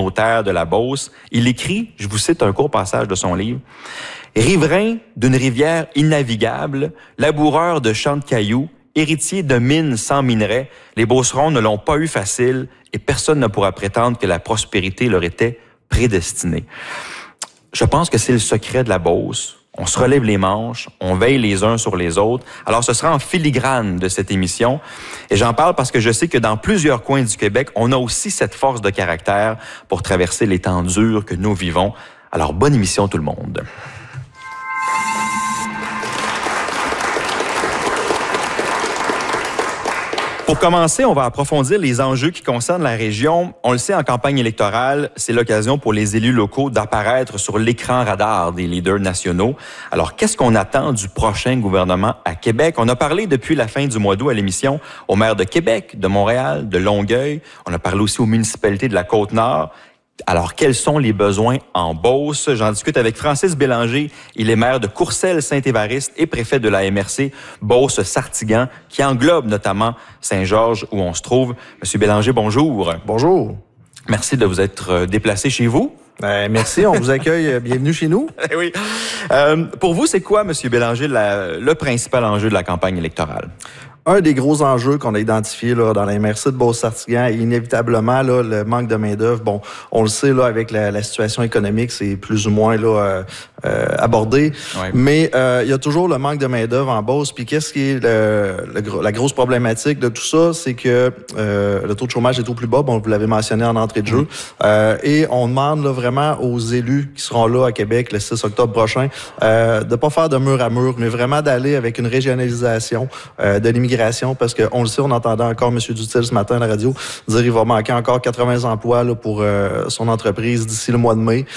communautaire de la Beauce. Il écrit, je vous cite un court passage de son livre, « Riverain d'une rivière innavigable, laboureur de champs de cailloux, héritier de mines sans minerais, les Beaucerons ne l'ont pas eu facile et personne ne pourra prétendre que la prospérité leur était prédestinée. » Je pense que c'est le secret de la Beauce. On se relève les manches, on veille les uns sur les autres. Alors, ce sera en filigrane de cette émission. Et j'en parle parce que je sais que dans plusieurs coins du Québec, on a aussi cette force de caractère pour traverser les temps durs que nous vivons. Alors, bonne émission tout le monde. Pour commencer, on va approfondir les enjeux qui concernent la région. On le sait, en campagne électorale, c'est l'occasion pour les élus locaux d'apparaître sur l'écran radar des leaders nationaux. Alors, qu'est-ce qu'on attend du prochain gouvernement à Québec? On a parlé depuis la fin du mois d'août à l'émission aux maires de Québec, de Montréal, de Longueuil. On a parlé aussi aux municipalités de la Côte-Nord. Alors, quels sont les besoins en Beauce? J'en discute avec Francis Bélanger. Il est maire de Courcelles-Saint-Évariste et préfet de la MRC Beauce-Sartiguan, qui englobe notamment Saint-Georges, où on se trouve. Monsieur Bélanger, bonjour. Bonjour. Merci de vous être déplacé chez vous. Merci, on vous accueille. Bienvenue chez nous. Oui. Pour vous, c'est quoi, Monsieur Bélanger, le principal enjeu de la campagne électorale? Un des gros enjeux qu'on a identifié là, dans la MRC de Beauce-Sartiguan est inévitablement là, le manque de main-d'œuvre. Bon, on le sait, là, avec la situation économique, c'est plus ou moins là, abordé. Ouais. Mais il y a toujours le manque de main-d'œuvre en Beauce. Puis qu'est-ce qui est la grosse problématique de tout ça? C'est que le taux de chômage est au plus bas. Bon, vous l'avez mentionné en entrée de jeu. Et on demande là, vraiment aux élus qui seront là à Québec le 6 octobre prochain de pas faire de mur à mur, mais vraiment d'aller avec une régionalisation de l'immigration. Parce qu'on le sait, on entendait encore M. Dutil ce matin à la radio dire qu'il va manquer encore 80 emplois là, pour son entreprise d'ici le mois de mai.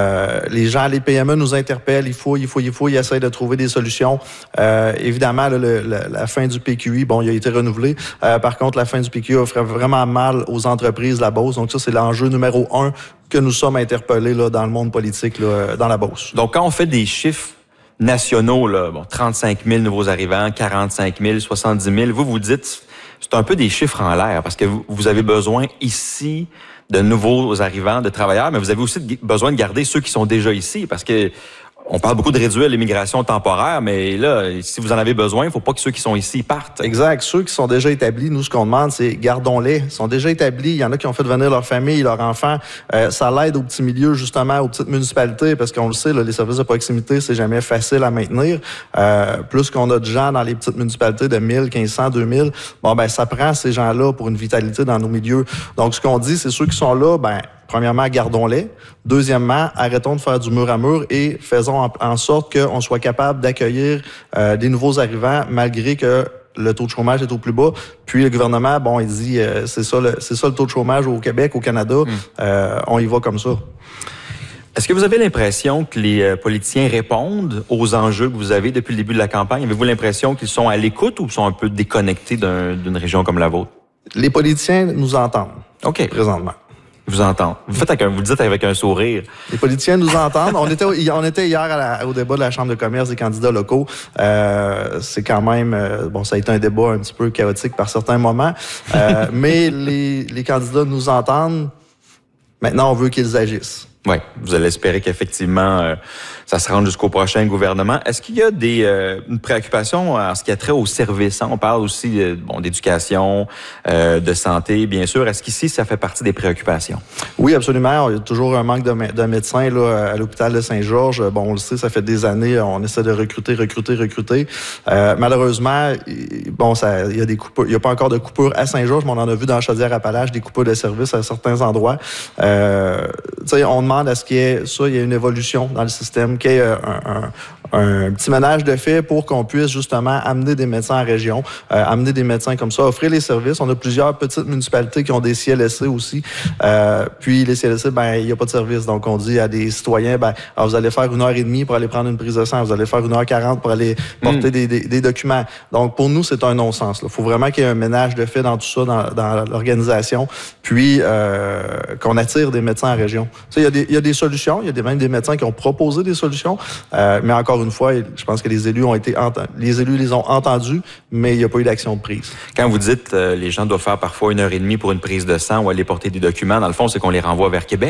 Les gens, les PME nous interpellent, ils essayent de trouver des solutions. Évidemment, là, la fin du PQI, bon, il a été renouvelé. Par contre, la fin du PQI ferait vraiment mal aux entreprises de la Beauce. Donc ça, c'est l'enjeu numéro 1 que nous sommes interpellés là, dans le monde politique, là, dans la Beauce. Donc, quand on fait des chiffres nationaux, là, bon, 35 000 nouveaux arrivants, 45 000, 70 000. Vous dites, c'est un peu des chiffres en l'air parce que vous avez besoin ici de nouveaux arrivants, de travailleurs, mais vous avez aussi besoin de garder ceux qui sont déjà ici parce que on parle beaucoup de réduire l'immigration temporaire, mais là, si vous en avez besoin, il ne faut pas que ceux qui sont ici partent. Exact. Ceux qui sont déjà établis, nous, ce qu'on demande, c'est gardons-les. Ils sont déjà établis. Il y en a qui ont fait venir leur famille, leurs enfants. Ça l'aide aux petits milieux, justement, aux petites municipalités, parce qu'on le sait, là, les services de proximité, c'est jamais facile à maintenir. Plus qu'on a de gens dans les petites municipalités de 1000, 1500, 2000, bon, ben, ça prend ces gens-là pour une vitalité dans nos milieux. Donc, ce qu'on dit, c'est ceux qui sont là, ben, premièrement, gardons-les. Deuxièmement, arrêtons de faire du mur à mur et faisons en sorte qu'on soit capable d'accueillir des nouveaux arrivants malgré que le taux de chômage est au plus bas. Puis le gouvernement, bon, il dit c'est ça le taux de chômage au Québec, au Canada. On y va comme ça. Est-ce que vous avez l'impression que les politiciens répondent aux enjeux que vous avez depuis le début de la campagne? Avez-vous l'impression qu'ils sont à l'écoute ou sont un peu déconnectés d'une région comme la vôtre? Les politiciens nous entendent. OK. Présentement. Vous entendent. Vous le dites avec un sourire. Les politiciens nous entendent. On était hier au débat de la Chambre de commerce des candidats locaux. C'est quand même... bon, ça a été un débat un petit peu chaotique par certains moments. Mais les candidats nous entendent. Maintenant, on veut qu'ils agissent. Oui, vous allez espérer qu'effectivement, ça se rende jusqu'au prochain gouvernement. Est-ce qu'il y a une préoccupation en ce qui a trait aux services? On parle aussi d'éducation, de santé, bien sûr. Est-ce qu'ici, ça fait partie des préoccupations? Oui, absolument. Il y a toujours un manque de médecins là, à l'hôpital de Saint-Georges. Bon, on le sait, ça fait des années, on essaie de recruter. Malheureusement, bon, il y a des coupures. Il n'y a pas encore de coupures à Saint-Georges, mais on en a vu dans Chaudière-Appalaches des coupures de services à certains endroits. Tu sais, on demande à ce qu'il y ait il y a une évolution dans le système, qu'il y ait un petit ménage de fait pour qu'on puisse justement amener des médecins en région, amener des médecins comme ça, offrir les services. On a plusieurs petites municipalités qui ont des CLSC aussi. Puis les CLSC, ben il n'y a pas de service. Donc on dit à des citoyens, ben alors vous allez faire 1h30 pour aller prendre une prise de sang, vous allez faire 1h40 pour aller porter des documents. Donc pour nous, c'est un non-sens. Il faut vraiment qu'il y ait un ménage de fait dans tout ça, dans l'organisation, puis qu'on attire des médecins en région. Tu sais, il y a des solutions, il y a même des médecins qui ont proposé des solutions, mais encore une fois, je pense que les élus les ont entendus, mais il n'y a pas eu d'action de prise. Quand vous dites les gens doivent faire parfois 1h30 pour une prise de sang ou aller porter des documents, dans le fond, c'est qu'on les renvoie vers Québec.